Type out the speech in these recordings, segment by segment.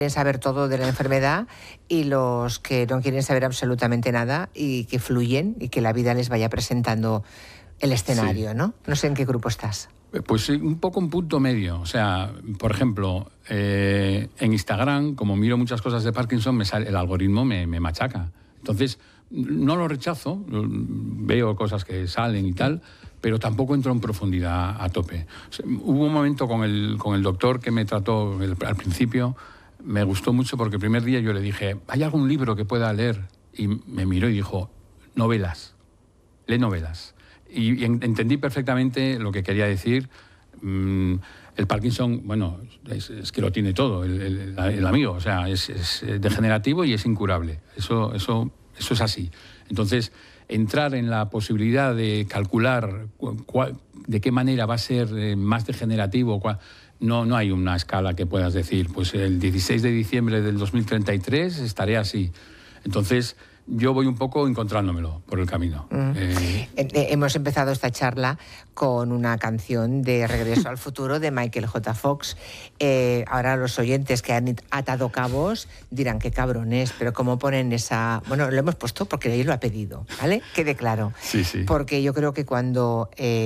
saber todo de la enfermedad y los que no quieren saber absolutamente nada y que fluyen y que la vida les vaya presentando el escenario, sí. ¿No? No sé en qué grupo estás. Pues un poco un punto medio. O sea, por ejemplo, en Instagram, como miro muchas cosas de Parkinson, el algoritmo me machaca. Entonces, no lo rechazo, veo cosas que salen y tal, pero tampoco entro en profundidad a tope. O sea, hubo un momento con el doctor que me trató al principio. Me gustó mucho porque el primer día yo le dije, ¿hay algún libro que pueda leer? Y me miró y dijo, novelas, lee novelas. Y entendí perfectamente lo que quería decir. El Parkinson, bueno, es que lo tiene todo, el amigo. O sea, es degenerativo y es incurable. Eso es así. Entonces, entrar en la posibilidad de calcular de qué manera va a ser más degenerativo... No hay una escala que puedas decir, pues el 16 de diciembre del 2033 estaré así. Entonces, yo voy un poco encontrándomelo por el camino. Hemos empezado esta charla con una canción de Regreso al Futuro de Michael J. Fox. Ahora los oyentes que han atado cabos dirán qué cabrones, pero cómo ponen esa... Bueno, lo hemos puesto porque él lo ha pedido, ¿vale? Quede claro. Sí, sí. Porque yo creo que cuando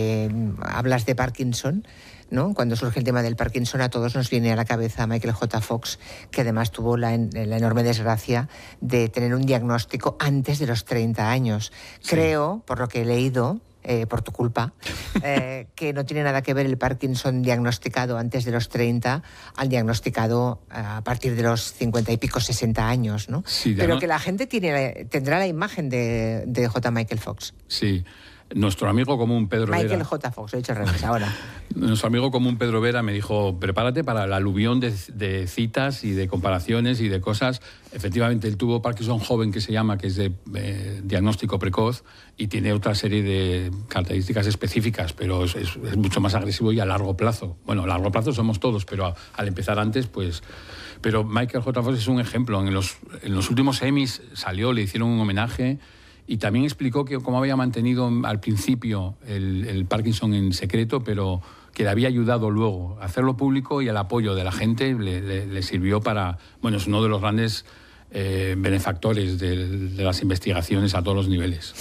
hablas de Parkinson, ¿no? Cuando surge el tema del Parkinson, a todos nos viene a la cabeza Michael J. Fox, que además tuvo la enorme desgracia de tener un diagnóstico antes de los 30 años. Sí. Creo, por lo que he leído, por tu culpa, que no tiene nada que ver el Parkinson diagnosticado antes de los 30 al diagnosticado a partir de los 50 y pico, 60 años, ¿no? Sí, pero que la gente tendrá la imagen de J. Michael Fox. Sí. Nuestro amigo común Pedro Vera... Michael J. Fox, lo he dicho al revés ahora. Nuestro amigo común Pedro Vera me dijo, prepárate para el aluvión de citas y de comparaciones y de cosas. Efectivamente, él tuvo Parkinson joven, que se llama, que es de diagnóstico precoz, y tiene otra serie de características específicas, pero es mucho más agresivo y a largo plazo. Bueno, a largo plazo somos todos, pero al empezar antes, pues... Pero Michael J. Fox es un ejemplo. En los últimos Emmys salió, le hicieron un homenaje... Y también explicó que cómo había mantenido al principio el Parkinson en secreto, pero que le había ayudado luego a hacerlo público, y el apoyo de la gente le sirvió para... Bueno, es uno de los grandes benefactores de las investigaciones a todos los niveles.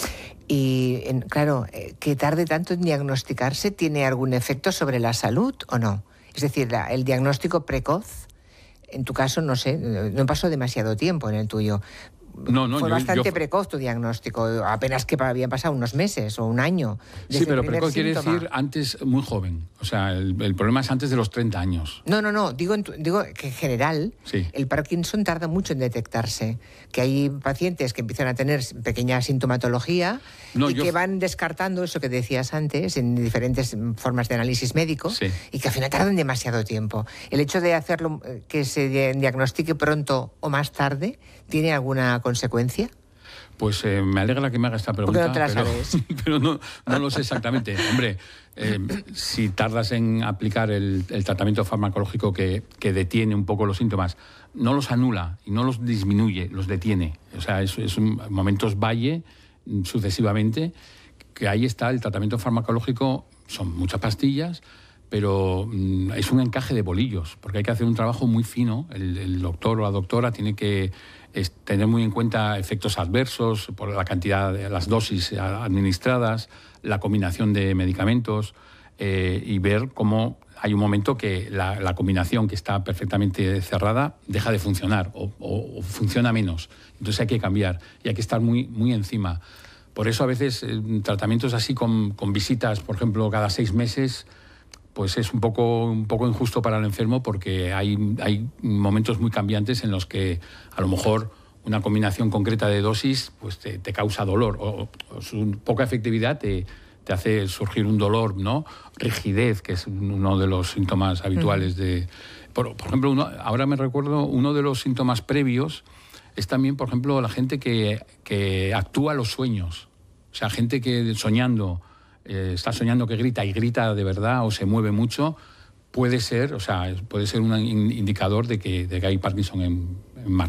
Y, claro, que tarde tanto en diagnosticarse, ¿tiene algún efecto sobre la salud o no? Es decir, el diagnóstico precoz, en tu caso, no sé, no pasó demasiado tiempo en el tuyo. No, fue bastante precoz tu diagnóstico, apenas que habían pasado unos meses o un año. Sí, pero precoz quiere decir antes, muy joven. O sea, el problema es antes de los 30 años. No, digo que en general sí. El Parkinson tarda mucho en detectarse. Que hay pacientes que empiezan a tener pequeña sintomatología que van descartando eso que decías antes en diferentes formas de análisis médico, sí. Y que al final tardan demasiado tiempo. El hecho de hacerlo, que se diagnostique pronto o más tarde, ¿tiene alguna consecuencia? Pues me alegra que me haga esta pregunta. Porque no te la sabes. Pero no lo sé exactamente. Hombre, si tardas en aplicar el tratamiento farmacológico que detiene un poco los síntomas, no los anula y no los disminuye, los detiene. O sea, es momentos valle sucesivamente, que ahí está el tratamiento farmacológico. Son muchas pastillas, pero es un encaje de bolillos, porque hay que hacer un trabajo muy fino. El doctor o la doctora tiene que tener muy en cuenta efectos adversos por la cantidad de las dosis administradas, la combinación de medicamentos, y ver cómo hay un momento que la combinación, que está perfectamente cerrada, deja de funcionar o funciona menos. Entonces hay que cambiar y hay que estar muy, muy encima. Por eso a veces tratamientos así con visitas, por ejemplo, cada 6 meses, pues es un poco injusto para el enfermo, porque hay momentos muy cambiantes en los que a lo mejor una combinación concreta de dosis pues te causa dolor, o su poca efectividad te hace surgir un dolor, ¿no? Rigidez, que es uno de los síntomas habituales de... Por ejemplo, ahora me recuerdo, uno de los síntomas previos es también, por ejemplo, la gente que actúa los sueños. O sea, gente que soñando... está soñando que grita y grita de verdad o se mueve mucho, puede ser un indicador de que hay Parkinson en marcha.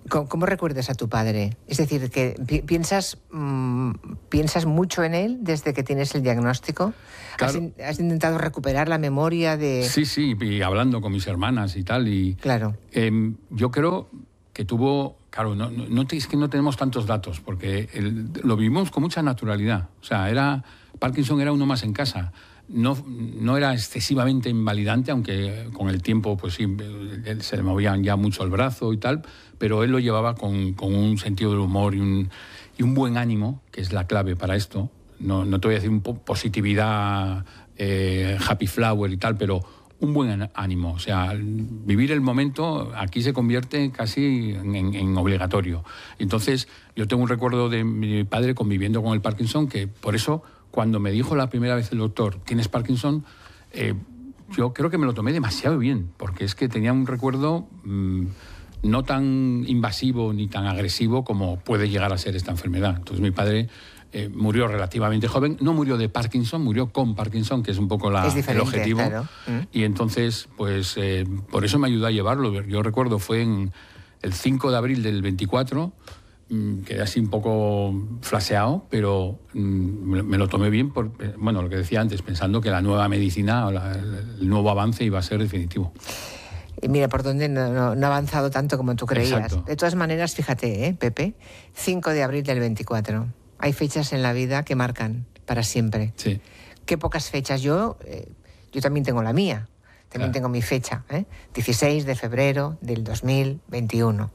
¿Cómo recuerdas a tu padre? Es decir, que piensas mucho en él desde que tienes el diagnóstico. Claro. ¿Has intentado recuperar la memoria de...? Sí, y hablando con mis hermanas y tal. Y, claro. Yo creo que tuvo... Claro, es que no tenemos tantos datos, porque lo vivimos con mucha naturalidad. O sea, Parkinson era uno más en casa. No era excesivamente invalidante, aunque con el tiempo pues sí, se le movían ya mucho el brazo y tal, pero él lo llevaba con un sentido del humor y un buen ánimo, que es la clave para esto. No te voy a decir positividad, happy flower y tal, pero un buen ánimo. O sea, vivir el momento aquí se convierte casi en obligatorio. Entonces, yo tengo un recuerdo de mi padre conviviendo con el Parkinson, que por eso, cuando me dijo la primera vez el doctor, ¿tienes Parkinson?, yo creo que me lo tomé demasiado bien, porque es que tenía un recuerdo no tan invasivo ni tan agresivo como puede llegar a ser esta enfermedad. Entonces, mi padre... murió relativamente joven, no murió de Parkinson, murió con Parkinson, que es un poco el objetivo. Claro. Y entonces, pues, por eso me ayudó a llevarlo. Yo recuerdo, fue en el 5 de abril del 24, quedé así un poco flaseado, pero me lo tomé bien, lo que decía antes, pensando que la nueva medicina, el nuevo avance iba a ser definitivo. Y mira por dónde no ha avanzado tanto como tú creías. Exacto. De todas maneras, fíjate, Pepe, 5 de abril del 24. Hay fechas en la vida que marcan para siempre. Sí. Qué pocas fechas. Yo también tengo la mía. También tengo mi fecha. 16 de febrero del 2021.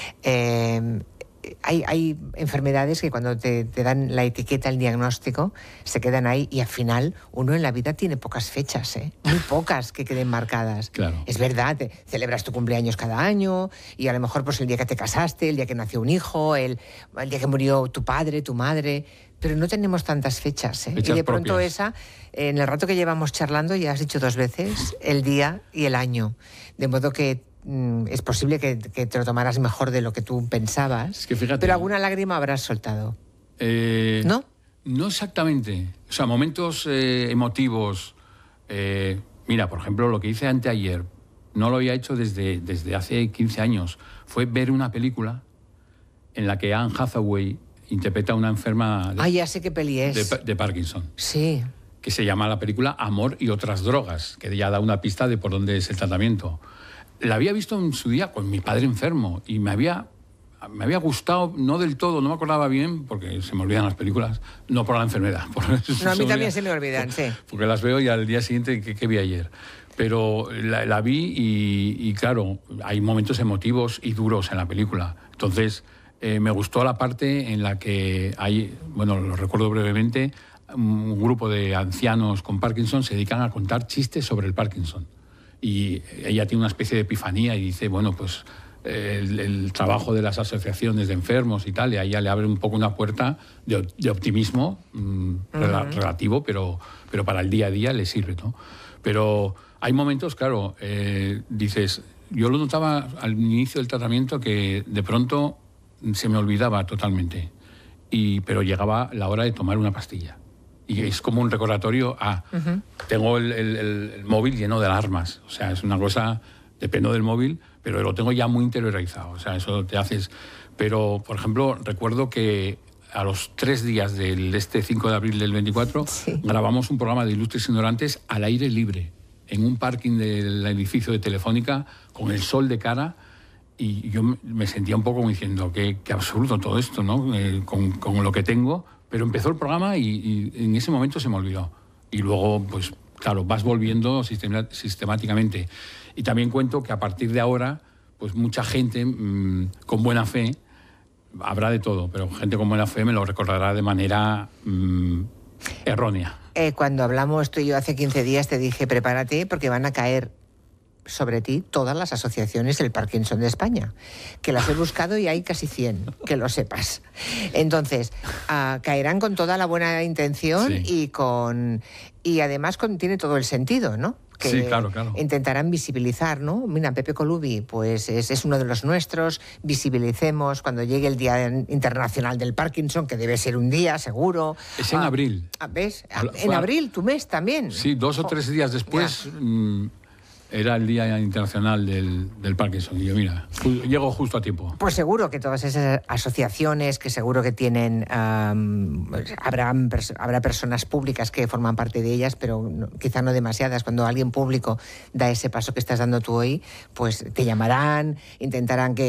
Hay enfermedades que cuando te dan la etiqueta, el diagnóstico, se quedan ahí y al final uno en la vida tiene pocas fechas, muy pocas que queden marcadas. Claro. Es verdad, celebras tu cumpleaños cada año y a lo mejor pues el día que te casaste, el día que nació un hijo, el día que murió tu padre, tu madre, pero no tenemos tantas fechas. Fechas y de pronto propias. en el rato que llevamos charlando ya has dicho 2 veces el día y el año, de modo que es posible que te lo tomaras mejor de lo que tú pensabas, Es que fíjate, pero alguna lágrima habrás soltado. ¿No? No exactamente. O sea, momentos emotivos. Mira, por ejemplo, lo que hice anteayer, no lo había hecho desde hace 15 años. Fue ver una película en la que Anne Hathaway interpreta a una enferma Ya sé qué peli es. de Parkinson. Sí. Que se llama la película Amor y otras drogas, que ya da una pista de por dónde es el tratamiento. La había visto en su día con mi padre enfermo y me había gustado, no del todo, no me acordaba bien, porque se me olvidan las películas, no por la enfermedad. A mí también se me olvidan, sí. Porque las veo y al día siguiente, ¿qué vi ayer? Pero la vi y claro, hay momentos emotivos y duros en la película. Entonces, me gustó la parte en la que hay, lo recuerdo brevemente, un grupo de ancianos con Parkinson se dedican a contar chistes sobre el Parkinson. Y ella tiene una especie de epifanía y dice, pues el trabajo de las asociaciones de enfermos y tal, y a ella le abre un poco una puerta de optimismo relativo, pero para el día a día le sirve, ¿no? Pero hay momentos, claro, dices, yo lo notaba al inicio del tratamiento que de pronto se me olvidaba totalmente, pero llegaba la hora de tomar una pastilla. Y es como un recordatorio tengo el móvil lleno de alarmas. O sea, es una cosa, dependo del móvil, pero lo tengo ya muy interiorizado. O sea, eso te haces... Pero, por ejemplo, recuerdo que a los 3 días del 5 de abril del 24 grabamos un programa de Ilustres Ignorantes al aire libre, en un parking del edificio de Telefónica, con el sol de cara, y yo me sentía un poco como diciendo que absurdo todo esto, ¿no? Con lo que tengo... Pero empezó el programa y en ese momento se me olvidó. Y luego, pues claro, vas volviendo sistemáticamente. Y también cuento que a partir de ahora, pues mucha gente con buena fe, habrá de todo, pero gente con buena fe me lo recordará de manera errónea. Cuando hablamos tú y yo hace 15 días te dije, prepárate porque van a caer sobre ti todas las asociaciones del Parkinson de España, que las he buscado y hay casi 100, que lo sepas. Entonces, caerán con toda la buena intención y además tiene todo el sentido, ¿no? Que sí, claro. intentarán visibilizar, ¿no? Mira, Pepe Colubi, pues es uno de los nuestros, visibilicemos cuando llegue el Día Internacional del Parkinson, que debe ser un día, seguro. Es en abril. ¿Ves? En abril, tu mes también. Sí, 2 o 3 días después... era el Día Internacional del Parkinson. Y yo, mira, llego justo a tiempo. Pues seguro que todas esas asociaciones, que seguro que tienen, habrá personas públicas que forman parte de ellas, pero quizá no demasiadas. Cuando alguien público da ese paso que estás dando tú hoy, pues te llamarán, intentarán que